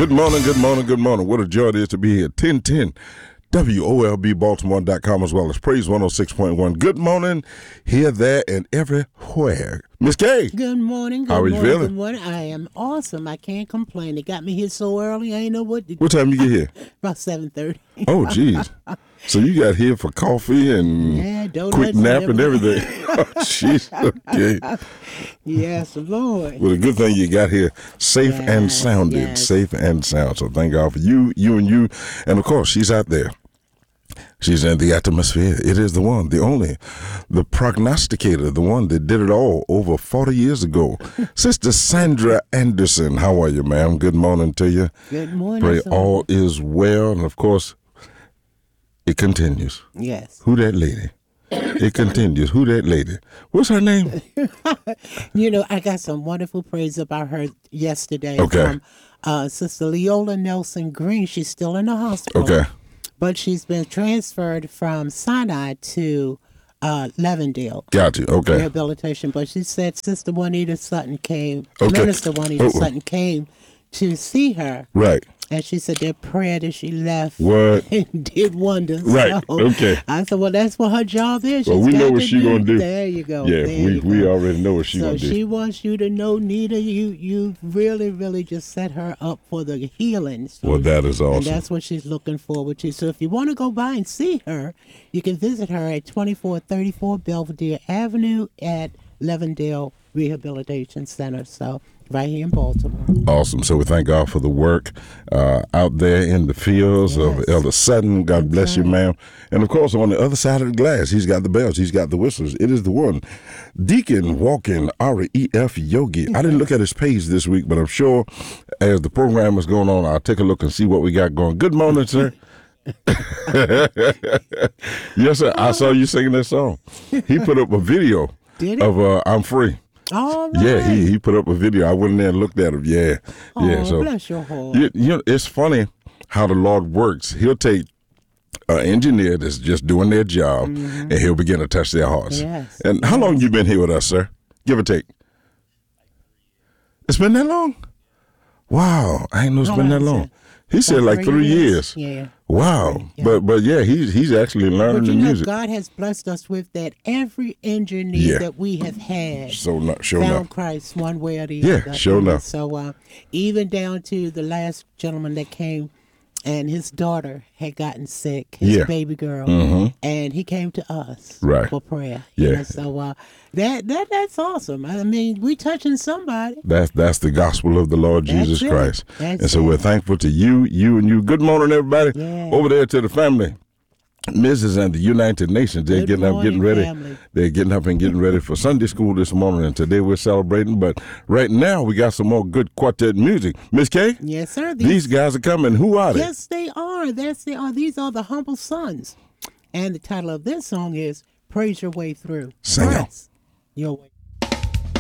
Good morning, good morning, good morning. What a joy it is to be here. 1010 WOLBbaltimore.com as well as Praise 106.1. Good morning, here, there, and everywhere. Miss K. Good morning. How are you feeling? Good morning. I am awesome. I can't complain. It got me here so early. I ain't know what to do. What time you get here? About 7:30. Oh, geez. So you got here for coffee and quick nap and everything. Oh, jeez. Okay. Yes, Lord. Well, the good thing you got here safe and sounded. Yes. Safe and sound. So thank God for you, and of course, she's out there. She's in the atmosphere. It is the one, the only, the prognosticator, the one that did it all over 40 years ago. Sister Sandra Anderson, how are you, ma'am? Good morning to you. Good morning. Pray all is well. And, of course, it continues. Yes. Who that lady? It continues. Who that lady? What's her name? I got some wonderful praise about her yesterday. Okay. From Sister Leola Nelson Green. She's still in the hospital. Okay. But she's been transferred from Sinai to Levendale. Got you. Okay. Rehabilitation. But she said Sister Juanita Sutton came, Okay. Minister Juanita Sutton came to see her. Right. And she said that prayer that she left What? did wonders. Right. So Okay. I said, well, that's what her job is. Well, we know what she's going to do. There you go. Yeah, There you we go. already know what she's So going to do. she wants you to know, Nita, you really, really just set her up for the healing. So, Well, that is awesome. And that's what she's looking forward to. So if you want to go by and see her, you can visit her at 2434 Belvedere Avenue at Levendale Rehabilitation Center. So right here in Baltimore. Awesome. So we thank God for the work out there in the fields of Yes. Elder Sutton. God bless you, ma'am. And, of course, on the other side of the glass, he's got the bells. He's got the whistles. It is the one. Deacon Walking REF Yogi. I didn't look at his page this week, but I'm sure as the program is going on, I'll take a look and see what we got going. Good morning, sir. Yes, sir. I saw you singing that song. He put up a video of I'm Free. All right. Yeah, he put up a video. I went in there and looked at him. Yeah. Oh, So bless your heart. it's funny how the Lord works. He'll take an engineer that's just doing their job, and he'll begin to touch their hearts. Yes. And how long you been here with us, sir? Give or take. It's been that long? Wow, I ain't know it's been that long. He said like 3 years. Yeah. Wow. Yeah. But yeah, he's actually learning But the music. God has blessed us with that. Every engineer Yeah. that we have had Sure found enough. Christ one way or the Yeah, other. sure enough. So even down to the last gentleman that came, and his daughter had gotten sick, his baby girl, and he came to us for prayer. Yeah. So that's awesome. I mean, we touching somebody. That's the gospel of the Lord Jesus That's it. Christ. That's and so it. we're thankful to you, and you. Good morning, everybody. Yeah. Over there to the family. Mrs. and the United Nations, they're Good getting up, getting morning, ready. family. They're getting up and getting ready for Sunday school this morning, and today we're celebrating. But right now, we got some more good quartet music. Miss K? Yes, sir. These guys are coming. Who are they? Yes, they are. Yes, they are. These are the Humble Sons. And the title of this song is Praise Your Way Through. Sing it. Press your way.